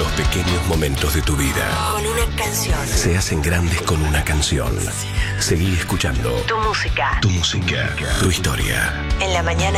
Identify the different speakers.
Speaker 1: los pequeños momentos de tu vida.
Speaker 2: Con una canción.
Speaker 1: Se hacen grandes con una canción. Seguí escuchando.
Speaker 2: Tu música.
Speaker 1: Tu música. Tu historia.
Speaker 2: En la mañana